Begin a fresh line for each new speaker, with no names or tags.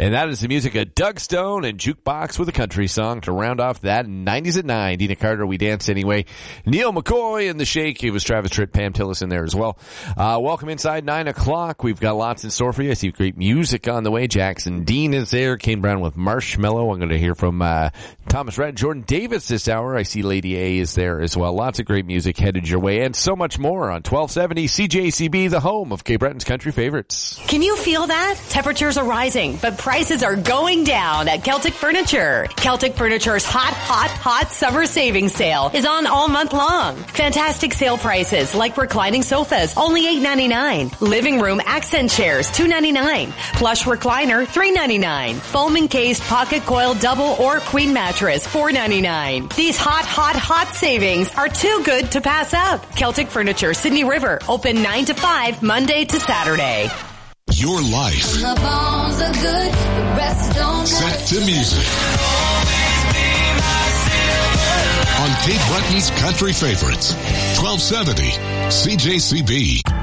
And that is the music of Doug Stone and Jukebox with a Country Song to round off that 90s at 9. Dina Carter, We Dance Anyway. Neil McCoy and The Shake. It was Travis Tritt, Pam Tillis in there as well. Welcome inside 9 o'clock. We've got lots in store for you. I see great music on the way. Jackson Dean is there. Kane Brown with Marshmallow. I'm going to hear from Thomas Rhett, Jordan Davis this hour. I see Lady A is there as well. Lots of great music headed your way and so much more on 1270 CJCB, the home of Cape Breton's country favorites.
Can you feel that? Temperatures are rising, but prices are going down at Celtic Furniture. Celtic Furniture's hot summer savings sale is on all month long. Fantastic sale prices like reclining sofas, only $8.99. Living room accent chairs, $2.99. Plush recliner, $3.99. Foam encased pocket coil double or queen mattress, $4.99. These hot savings are too good to pass up. Celtic Furniture, Sydney River, open 9 to 5, Monday to Saturday.
Your life. The bones are good, the rest don't set to music. On Cape Breton's country favorites, 1270 CJCB.